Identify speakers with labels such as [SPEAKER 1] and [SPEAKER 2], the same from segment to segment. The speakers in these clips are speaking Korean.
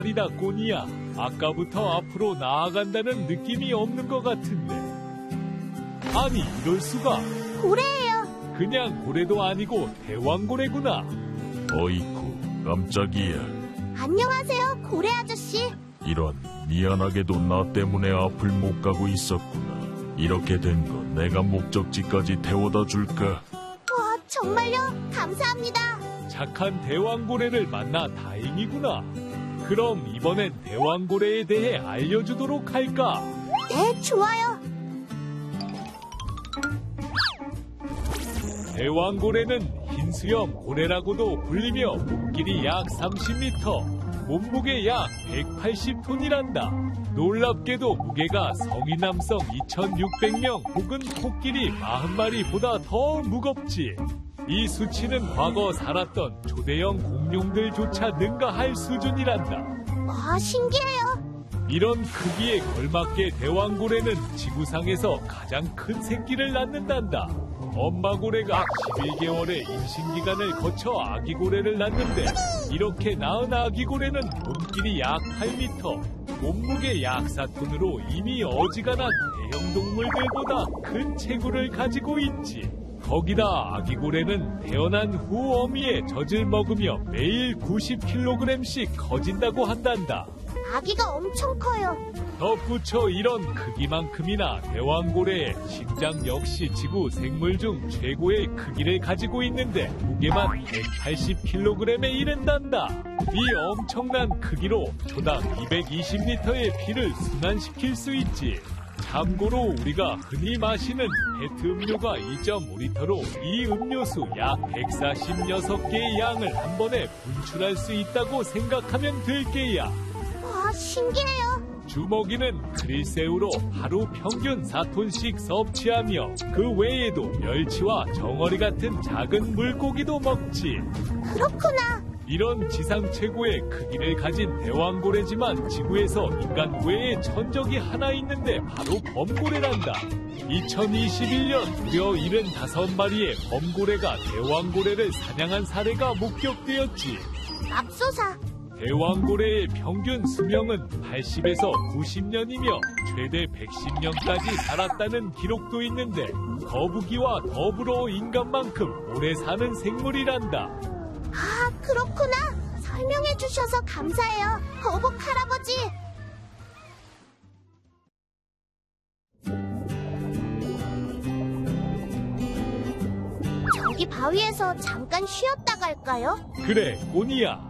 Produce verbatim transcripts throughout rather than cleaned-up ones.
[SPEAKER 1] 이다 꼬니야. 아까부터 앞으로 나아간다는 느낌이 없는 것 같은데. 아니, 이럴 수가.
[SPEAKER 2] 고래예요.
[SPEAKER 1] 그냥 고래도 아니고 대왕고래구나.
[SPEAKER 3] 어이쿠, 깜짝이야.
[SPEAKER 2] 안녕하세요, 고래 아저씨.
[SPEAKER 3] 이런, 미안하게도 나 때문에 앞을 못 가고 있었구나. 이렇게 된 거 내가 목적지까지 태워다 줄까?
[SPEAKER 2] 와, 정말요? 감사합니다.
[SPEAKER 1] 착한 대왕고래를 만나 다행이구나. 그럼 이번엔 대왕고래에 대해 알려주도록 할까?
[SPEAKER 2] 네, 좋아요.
[SPEAKER 1] 대왕고래는 흰수염 고래라고도 불리며 몸길이 약 삼십 미터, 몸무게 약 백팔십 톤이란다. 놀랍게도 무게가 성인 남성 이천육백 명 혹은 코끼리 사십 마리보다 더 무겁지. 이 수치는 과거 살았던 초대형 공룡들조차 능가할 수준이란다.
[SPEAKER 2] 와, 신기해요.
[SPEAKER 1] 이런 크기에 걸맞게 대왕고래는 지구상에서 가장 큰 새끼를 낳는단다. 엄마고래가 십일 개월의 임신기간을 거쳐 아기고래를 낳는데, 이렇게 낳은 아기고래는 몸길이 약 팔 미터, 몸무게 약 사 톤으로 이미 어지간한 대형 동물들보다 큰 체구를 가지고 있지. 거기다 아기고래는 태어난 후 어미의 젖을 먹으며 매일 구십 킬로그램씩 커진다고 한단다.
[SPEAKER 2] 아기가 엄청 커요.
[SPEAKER 1] 덧붙여 이런 크기만큼이나 대왕고래의 심장 역시 지구 생물 중 최고의 크기를 가지고 있는데 무게만 백팔십 킬로그램에 이른단다. 이 엄청난 크기로 초당 이백이십 리터의 피를 순환시킬 수 있지. 참고로 우리가 흔히 마시는 페트 음료가 이 점 오 리터로 이 음료수 약 백사십육 개의 양을 한 번에 분출할 수 있다고 생각하면 될 게야.
[SPEAKER 2] 와, 신기해요.
[SPEAKER 1] 주먹이는 크릴새우로 하루 평균 사 톤씩 섭취하며 그 외에도 멸치와 정어리 같은 작은 물고기도 먹지.
[SPEAKER 2] 그렇구나.
[SPEAKER 1] 이런 지상 최고의 크기를 가진 대왕고래지만 지구에서 인간 외에 천적이 하나 있는데 바로 범고래란다. 이천이십일 년 무려 칠십오 마리의 범고래가 대왕고래를 사냥한 사례가 목격되었지.
[SPEAKER 2] 맙소사.
[SPEAKER 1] 대왕고래의 평균 수명은 팔십에서 구십 년이며 최대 백십 년까지 살았다는 기록도 있는데 거북이와 더불어 인간만큼 오래 사는 생물이란다.
[SPEAKER 2] 아, 그렇구나. 설명해 주셔서 감사해요, 거북 할아버지. 저기 바위에서 잠깐 쉬었다 갈까요?
[SPEAKER 1] 그래, 꼬니야.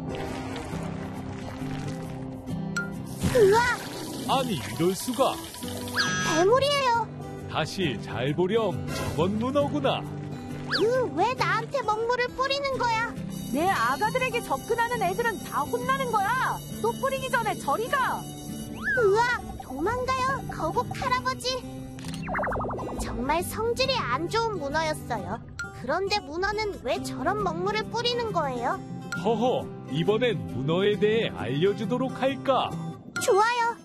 [SPEAKER 2] 우와,
[SPEAKER 1] 아니, 이럴 수가.
[SPEAKER 2] 괴물이에요.
[SPEAKER 1] 다시 잘 보렴. 저건 문어구나.
[SPEAKER 2] 으, 왜 나한테 먹물을 뿌리는 거야?
[SPEAKER 4] 내 아가들에게 접근하는 애들은 다 혼나는 거야. 또 뿌리기 전에 저리 가.
[SPEAKER 2] 으아, 도망가요, 거북 할아버지. 정말 성질이 안 좋은 문어였어요. 그런데 문어는 왜 저런 먹물을 뿌리는 거예요?
[SPEAKER 1] 허허, 이번엔 문어에 대해 알려주도록 할까?
[SPEAKER 2] 좋아요.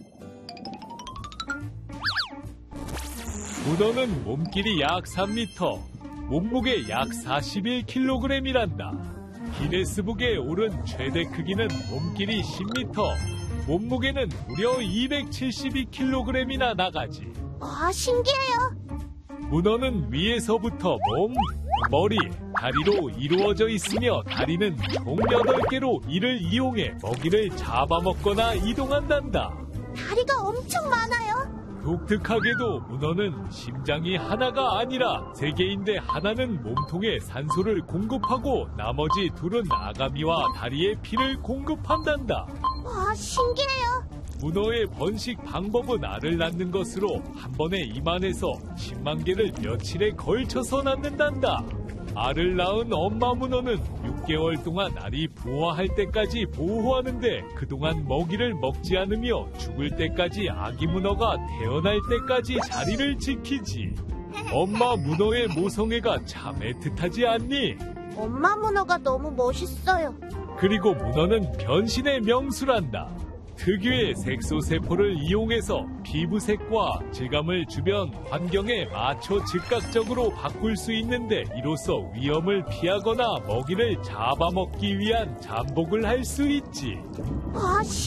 [SPEAKER 1] 문어는 몸길이 약 삼 미터, 몸무게 약 사십일 킬로그램이란다. 기네스북에 오른 최대 크기는 몸길이 십 미터, 몸무게는 무려 이백칠십이 킬로그램이나 나가지.
[SPEAKER 2] 와, 신기해요.
[SPEAKER 1] 문어는 위에서부터 몸, 머리, 다리로 이루어져 있으며 다리는 총 여덟 개로 이를 이용해 먹이를 잡아먹거나 이동한단다.
[SPEAKER 2] 다리가 엄청 많아요.
[SPEAKER 1] 독특하게도 문어는 심장이 하나가 아니라 세 개인데 하나는 몸통에 산소를 공급하고 나머지 둘은 아가미와 다리에 피를 공급한단다.
[SPEAKER 2] 와, 신기해요.
[SPEAKER 1] 문어의 번식 방법은 알을 낳는 것으로 한 번에 입안에서 십만 개를 며칠에 걸쳐서 낳는단다. 알을 낳은 엄마 문어는 육 개월 동안 알이 부화할 때까지 보호하는데 그동안 먹이를 먹지 않으며 죽을 때까지 아기 문어가 태어날 때까지 자리를 지키지. 엄마 문어의 모성애가 참 애틋하지 않니?
[SPEAKER 2] 엄마 문어가 너무 멋있어요.
[SPEAKER 1] 그리고 문어는 변신의 명수란다. 특유의 색소세포를 이용해서 피부색과 질감을 주변 환경에 맞춰 즉각적으로 바꿀 수 있는데 이로써 위험을 피하거나 먹이를 잡아먹기 위한 잠복을 할 수 있지.
[SPEAKER 2] 와, 시